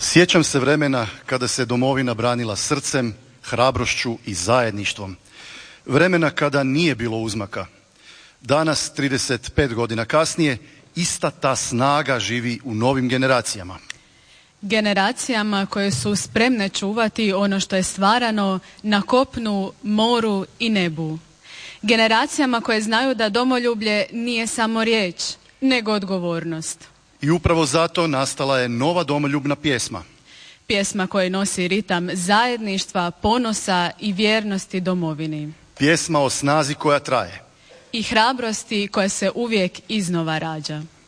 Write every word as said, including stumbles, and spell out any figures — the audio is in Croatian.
Sjećam se vremena kada se domovina branila srcem, hrabrošću i zajedništvom. Vremena kada nije bilo uzmaka. Danas, trideset pet godina kasnije, ista ta snaga živi u novim generacijama. Generacijama koje su spremne čuvati ono što je stvarano na kopnu, moru i nebu. Generacijama koje znaju da domoljublje nije samo riječ, nego odgovornost. I upravo zato nastala je nova domoljubna pjesma. Pjesma koja nosi ritam zajedništva, ponosa i vjernosti domovini. Pjesma o snazi koja traje. I hrabrosti koja se uvijek iznova rađa.